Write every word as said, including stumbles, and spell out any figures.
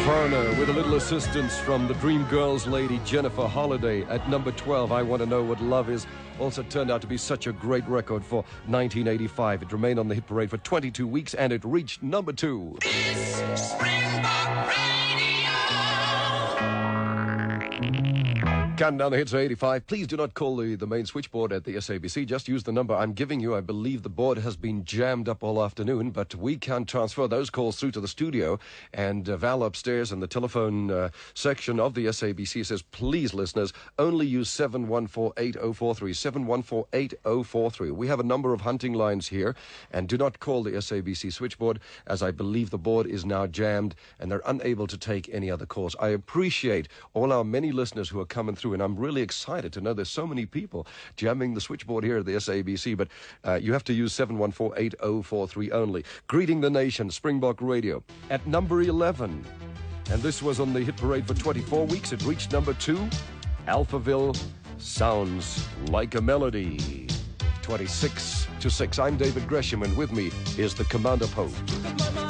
Foreigner with a little assistance from the Dream Girls lady Jennifer Holliday at number twelve. I Want to Know What Love Is. Also turned out to be such a great record for nineteen eighty-five. It remained on the hit parade for twenty-two weeks and it reached number two. This Springbok Radio. Counting down the hits of eighty-five. Please do not call the, the main switchboard at the S A B C. Just use the number I'm giving you. I believe the board has been jammed up all afternoon, but we can transfer those calls through to the studio. And uh, Val upstairs in the telephone uh, section of the S A B C says, please, listeners, only use seven one four eight zero four three, seven one four eight zero four three. We have a number of hunting lines here, and do not call the S A B C switchboard, as I believe the board is now jammed, and they're unable to take any other calls. I appreciate all our many listeners who are coming through, and I'm really excited to know there's so many people jamming the switchboard here at the S A B C, but uh, you have to use seven one four eight zero four three only. Greeting the nation, Springbok Radio at number eleven. And this was on the hit parade for twenty-four weeks. It reached number two. Alphaville, Sounds Like a Melody. twenty-six to six. I'm David Gresham, and with me is the Commander Pope.